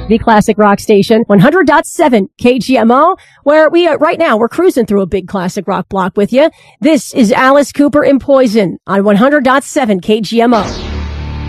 the classic rock station, 100.7 KGMO, where right now we're cruising through a big classic rock block with you. This is Alice Cooper and Poison on 100.7 KGMO.